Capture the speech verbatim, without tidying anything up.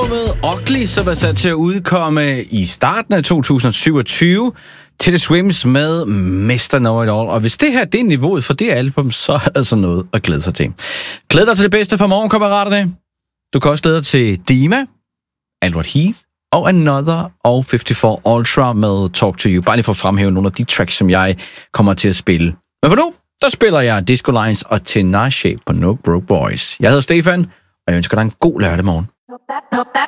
albumet Ugly, som er sat til at udkomme i starten af to tusind og syvogtyve. Til The Swims med mister Know It All. Og hvis det her det er niveauet for det album, så er der altså noget at glæde sig til. Glæd dig til det bedste for morgenkammeraterne. Du kan også glæde dig til Dima, Edward Heath og Another og femoghalvfjerds Ultra med Talk To You. Bare lige for at fremhæve nogle af de tracks, som jeg kommer til at spille. Men for nu, der spiller jeg Disco Lines og Tinashe på No Broke Boys. Jeg hedder Stefan, og jeg ønsker dig en god lørdag morgen.